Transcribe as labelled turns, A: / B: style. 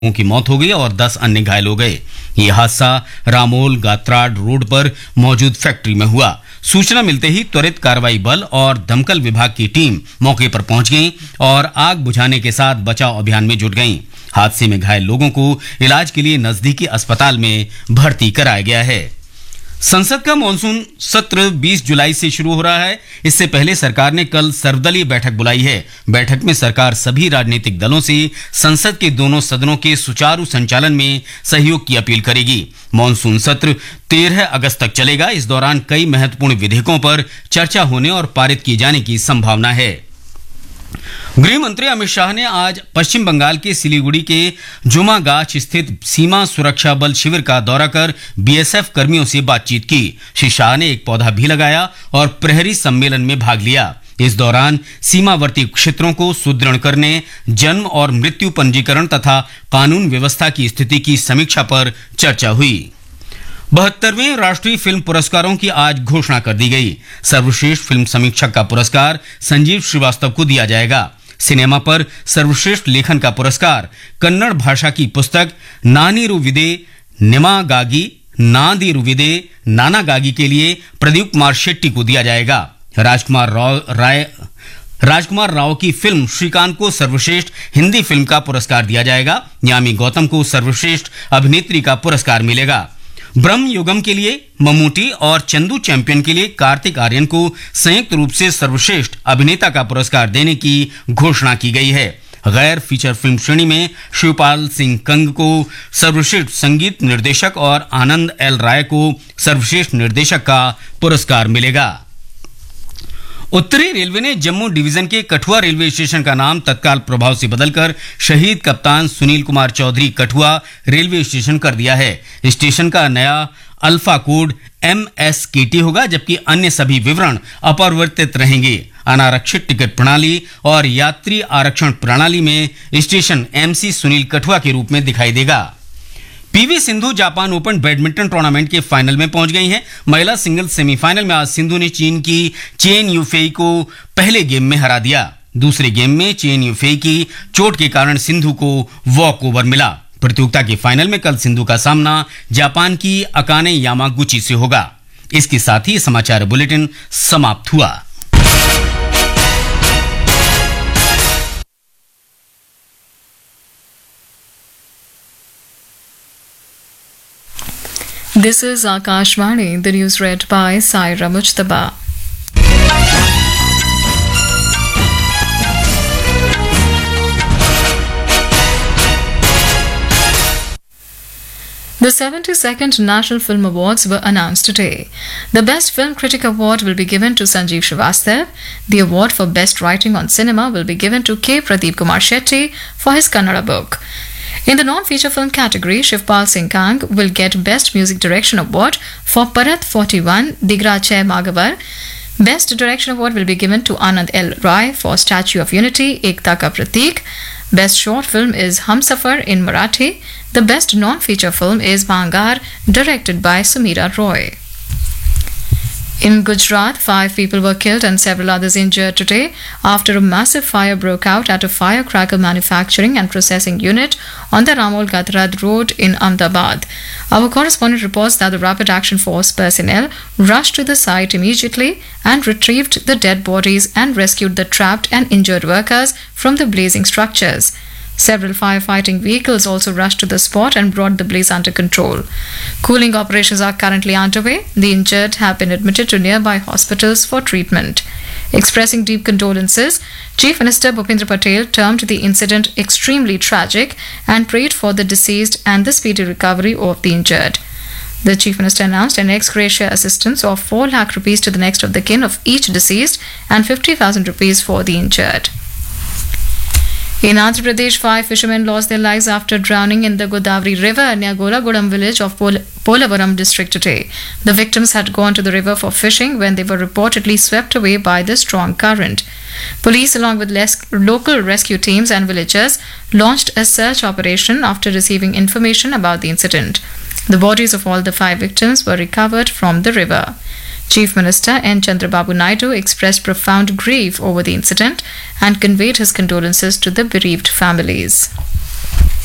A: लोगों की मौत हो गई और 10 अन्य घायल हो गए। ये हादसा रामोल गात्राड रोड पर मौजूद फैक्ट्री में हुआ। सूचना मिलते ही त्वरित कार्रवाई बल और दमकल विभाग की टीम मौके पर पहुंच गई और आग बुझाने के साथ बचाव अभियान में जुट गई। हादसे में घायल लोगों को इलाज के लिए नजदीकी अस्पताल में भर्ती कराया गया है। संसद का मानसून सत्र 20 जुलाई से शुरू हो रहा है। इससे पहले सरकार ने कल सर्वदलीय बैठक बुलाई है। बैठक में सरकार सभी राजनीतिक दलों से संसद के दोनों सदनों के सुचारू संचालन में सहयोग की अपील करेगी। मानसून सत्र 13 अगस्त तक चलेगा। इस दौरान कई महत्वपूर्ण विधेयकों पर चर्चा होने और पारित किए जाने की संभावना है। गृह मंत्री अमित शाह ने आज पश्चिम बंगाल के सिलीगुड़ी के जुमागाछ स्थित सीमा सुरक्षा बल शिविर का दौरा कर बीएसएफ कर्मियों से बातचीत की। श्री शाह ने एक पौधा भी लगाया और प्रहरी सम्मेलन में भाग लिया। इस दौरान सीमावर्ती क्षेत्रों को सुदृढ़ करने, जन्म और मृत्यु पंजीकरण तथा कानून व्यवस्था की स्थिति की समीक्षा पर चर्चा हुई। 72वें राष्ट्रीय फिल्म पुरस्कारों की आज घोषणा कर दी गई। सर्वश्रेष्ठ फिल्म समीक्षक का पुरस्कार संजीव श्रीवास्तव को दिया जाएगा। सिनेमा पर सर्वश्रेष्ठ लेखन का पुरस्कार कन्नड़ भाषा की पुस्तक नानीरुविदे निमागागी नादीरुविदे नानागागी के लिए प्रदीप कुमार शेट्टी को दिया जाएगा। राजकुमार राव की फिल्म श्रीकांत को सर्वश्रेष्ठ हिंदी फिल्म का पुरस्कार दिया जाएगा। यामी गौतम को सर्वश्रेष्ठ अभिनेत्री का पुरस्कार मिलेगा। ब्रह्म युगम के लिए ममूटी और चंदू चैंपियन के लिए कार्तिक आर्यन को संयुक्त रूप से सर्वश्रेष्ठ अभिनेता का पुरस्कार देने की घोषणा की गई है। गैर फीचर फिल्म श्रेणी में शिवपाल सिंह कंग को सर्वश्रेष्ठ संगीत निर्देशक और आनंद एल राय को सर्वश्रेष्ठ निर्देशक का पुरस्कार मिलेगा। उत्तरी रेलवे ने जम्मू डिवीजन के कठुआ रेलवे स्टेशन का नाम तत्काल प्रभाव से बदलकर शहीद कप्तान सुनील कुमार चौधरी कठुआ रेलवे स्टेशन कर दिया है। स्टेशन का नया अल्फा कोड MSKT होगा, जबकि अन्य सभी विवरण अपरिवर्तित रहेंगे। अनारक्षित टिकट प्रणाली और यात्री आरक्षण प्रणाली में स्टेशन MC सुनील कठुआ के रूप में दिखाई देगा। PV Sindhu Japan open badminton tournament के फाइनल में पहुंच गई हैं। महिला सिंगल्स सेमीफाइनल में आज सिंधु ने चीन की चेन यूफेई को पहले गेम में हरा दिया। दूसरे गेम में चेन यूफेई की चोट के कारण सिंधु को वॉक ओवर मिला। प्रतियोगिता के फाइनल में कल सिंधु का सामना जापान की अकाने यामागुची से होगा। इसके साथ ही समाचार बुलेटिन समाप्त हुआ।
B: This is Akashvani, the news read by Saira Mujtaba. The 72nd National Film Awards were announced today. The Best Film Critic Award will be given to Sanjeev Srivastav. The award for Best Writing on Cinema will be given to K. Pradeep Kumar Shetty for his Kannada book. In the non-feature film category, Shivpal Singh Kang will get Best Music Direction Award for Parat 41, Digrache Magavar. Best Direction Award will be given to Anand L. Rai for Statue of Unity, Ekta Ka Pratik. Best Short Film is Humsafar in Marathi. The Best Non-Feature Film is Bhangar, directed by Sumeera Roy. In Gujarat, 5 people were killed and several others injured today after a massive fire broke out at a firecracker manufacturing and processing unit on the Ramol Gatrad road in Ahmedabad. Our correspondent reports that the Rapid Action Force personnel rushed to the site immediately and retrieved the dead bodies and rescued the trapped and injured workers from the blazing structures. Several firefighting vehicles also rushed to the spot and brought the blaze under control. Cooling operations are currently underway. The injured have been admitted to nearby hospitals for treatment. Expressing deep condolences, Chief Minister Bhupendra Patel termed the incident extremely tragic and prayed for the deceased and the speedy recovery of the injured. The Chief Minister announced an ex gratia assistance of 4 lakh rupees to the next of the kin of each deceased and 50,000 rupees for the injured. In Andhra Pradesh, 5 fishermen lost their lives after drowning in the Godavari River near Golagudam village of Polavaram district today. The victims had gone to the river for fishing when they were reportedly swept away by the strong current. Police, along with local rescue teams and villagers, launched a search operation after receiving information about the incident. The bodies of all the 5 victims were recovered from the river. Chief Minister N. Chandrababu Naidu expressed profound grief over the incident and conveyed his condolences to the bereaved families.